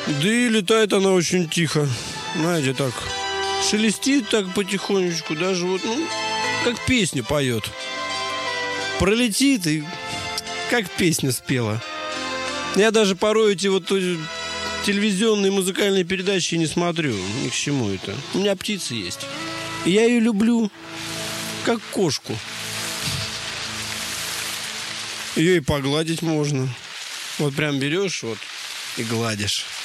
Да и летает она очень тихо. Знаете, так шелестит так потихонечку. Даже вот, как песню поет. Пролетит и как песню спела. Я даже порой эти вот телевизионные музыкальные передачи не смотрю. Ни к чему это. У меня птица есть. И я ее люблю, как кошку. Ее и погладить можно. Вот прям берешь вот и гладишь.